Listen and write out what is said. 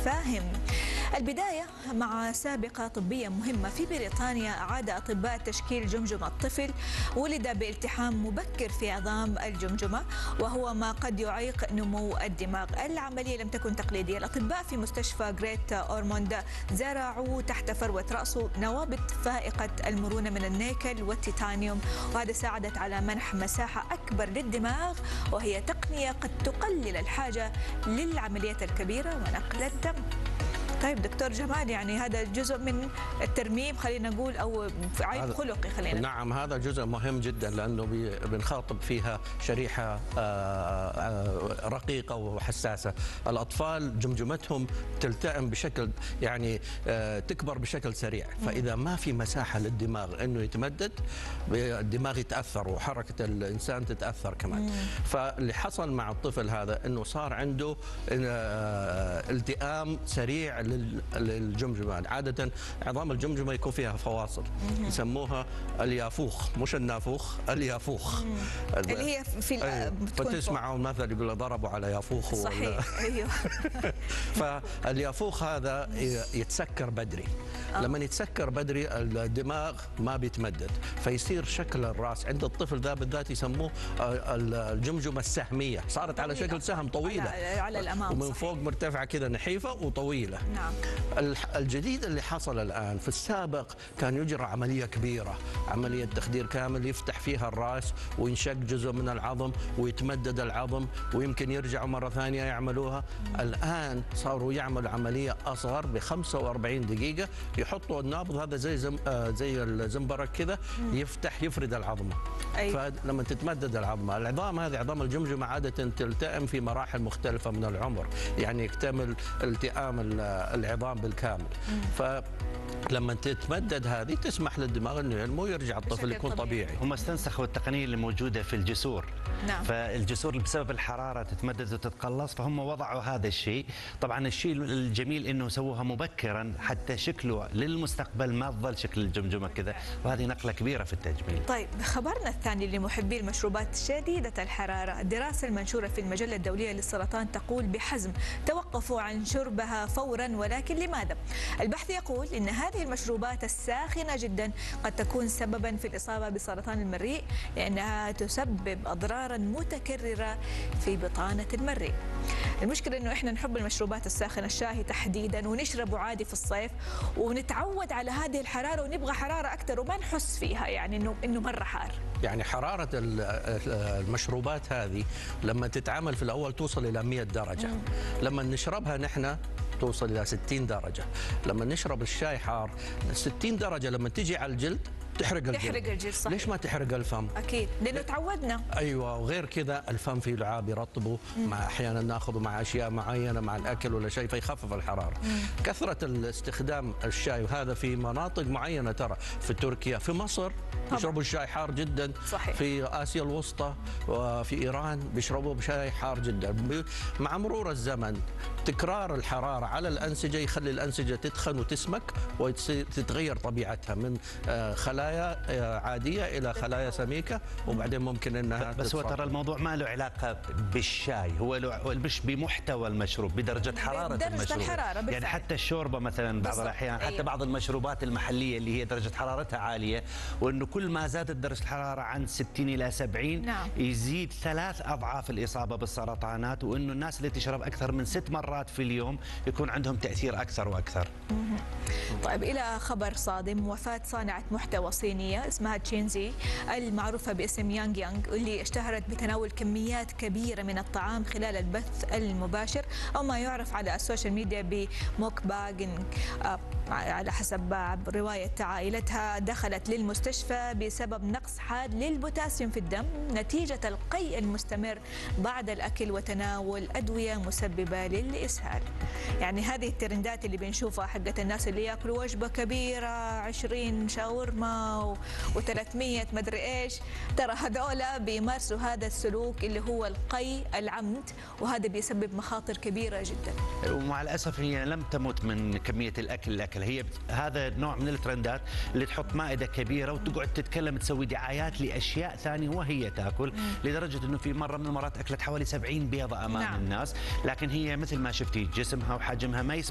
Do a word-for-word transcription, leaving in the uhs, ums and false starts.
فاهم. البداية مع سابقة طبية مهمة. في بريطانيا أعاد أطباء تشكيل جمجمة الطفل ولد بالتحام مبكر في عظام الجمجمة، وهو ما قد يعيق نمو الدماغ. العملية لم تكن تقليدية. الأطباء في مستشفى جريت أورموند زرعوا تحت فروة رأسه نوابت فائقة المرونة من النيكل والتيتانيوم، وهذا ساعدت على منح مساحة أكبر للدماغ، وهي تقنية قد تقلل الحاجة للعمليات الكبيرة ونقل الدم. طيب دكتور جمال، يعني هذا جزء من الترميم خلينا نقول، او عيب خلقي خلينا نقول. نعم، هذا جزء مهم جدا لانه بنخاطب فيها شريحه رقيقه وحساسه. الاطفال جمجمتهم تلتئم بشكل يعني تكبر بشكل سريع، فاذا ما في مساحه للدماغ انه يتمدد الدماغ يتاثر وحركه الانسان تتاثر كمان. مم. فاللي حصل مع الطفل هذا انه صار عنده التئام سريع للجمجمة. عادة عظام الجمجمة يكون فيها فواصل يسموها اليافوخ، مش النافوخ، اليافوخ اللي هي في فتسمعوا المثل يقول ضربوا على يافوخ. صحيح. ايوه. فاليافوخ هذا يتسكر بدري. آه. لما يتسكر بدري الدماغ ما بيتمدد، فيصير شكل الراس عند الطفل ذا بالذات يسموه الجمجمة السهمية، صارت على شكل سهم طويلة على, على الأمام، ومن صحيح. فوق مرتفعة كذا نحيفة وطويلة. نعم. الجديد اللي حصل الآن، في السابق كان يجرى عملية كبيرة، عملية تخدير كامل يفتح فيها الرأس وينشق جزء من العظم ويتمدد العظم ويمكن يرجعوا مرة ثانية يعملوها. مم. الآن صاروا يعملوا عملية أصغر ب خمسة وأربعين دقيقة، يحطوا النابض هذا زي زم آه زي الزنبرك كذا، يفتح يفرد العظمة. أيوة. فلما تتمدد العظمة، العظام هذه عظام الجمجمة عادة تلتئم في مراحل مختلفة من العمر، يعني يكتمل التئام العظام بالكامل. فلما تتمدد هذه تسمح للدماغ انه ينمو ويرجع الطفل يكون طبيعي. طبيعي. هم استنسخوا التقنيه اللي موجوده في الجسور. نعم. فالجسور بسبب الحراره تتمدد وتتقلص، فهم وضعوا هذا الشيء. طبعا الشيء الجميل انه سووها مبكرا حتى شكله للمستقبل ما تظل شكل الجمجمه كذا، وهذه نقله كبيره في التجميل. طيب خبرنا الثاني لمحبي المشروبات شديده الحراره. الدراسه المنشوره في المجله الدوليه للسرطان تقول بحزم توقفوا عن شربها فورا، ولكن لماذا؟ البحث يقول ان هذه المشروبات الساخنه جدا قد تكون سببا في الاصابه بسرطان المريء، لانها تسبب اضرارا متكرره في بطانه المريء. المشكله انه احنا نحب المشروبات الساخنه، الشاي تحديدا، ونشربه عادي في الصيف ونتعود على هذه الحراره ونبغى حراره اكثر وما نحس فيها، يعني انه انه مره حار. يعني حراره المشروبات هذه لما تتعمل في الاول توصل الى مئة درجه. مم. لما نشربها نحن توصل إلى ستين درجة. لما نشرب الشاي حار ستين درجة لما تيجي على الجلد تحرق الجلد. تحرق الجلد، صحيح. ليش ما تحرق الفم؟ اكيد لانه تعودنا. ايوه، وغير كذا الفم فيه لعاب يرطبه، مع احيانا ناخذه مع اشياء معينه مع الاكل ولا شيء فيخفف الحراره. مم. كثره الاستخدام الشاي، وهذا في مناطق معينه، ترى في تركيا، في مصر بيشربوا الشاي حار جدا. صحيح. في اسيا الوسطى وفي ايران بيشربوا بشاي حار جدا. مع مرور الزمن تكرار الحراره على الانسجه يخلي الانسجه تتخن وتسمك وتتغير طبيعتها من خلايا عاديه الى خلايا سميكه، وبعدين ممكن انها بس هو ترى الموضوع ما له علاقه بالشاي، هو مش بمحتوى المشروب، بدرجه حراره بدرجة المشروب. الحرارة بالفعل. يعني حتى الشوربه مثلا بعض الاحيان، حتى أيوة. بعض المشروبات المحليه اللي هي درجه حرارتها عاليه، وانه كل ما زادت درجه الحراره عن ستين الى سبعين، نعم. يزيد ثلاث اضعاف الاصابه بالسرطانات، وانه الناس اللي تشرب اكثر من ست مرات في اليوم يكون عندهم تاثير اكثر واكثر. طيب الى خبر صادم. وفاه صانعه محتوى صينيه اسمها تشينزي المعروفه باسم يانغ يانغ، اللي اشتهرت بتناول كميات كبيره من الطعام خلال البث المباشر او ما يعرف على السوشيال ميديا بموك باجينج. على حسب روايه عائلتها دخلت للمستشفى بسبب نقص حاد للبوتاسيوم في الدم نتيجه القيء المستمر بعد الاكل وتناول ادويه مسببه للاسهال. يعني هذه الترندات اللي بنشوفها حقت الناس اللي ياكلوا وجبه كبيره عشرين شاورما وثلاثمية مدري ايش، ترى هذولا بيمارسوا هذا السلوك اللي هو القي العمد، وهذا بيسبب مخاطر كبيره جدا. ومع الاسف هي لم تمت من كميه الاكل الاكل هي هذا نوع من الترندات اللي تحط مائده كبيره وتقعد تتكلم تسوي دعايات لاشياء ثانيه وهي تاكل. مم. لدرجه انه في مره من المرات اكلت حوالي سبعين بيضه امام نعم. الناس، لكن هي مثل ما شفتي جسمها وحجمها ما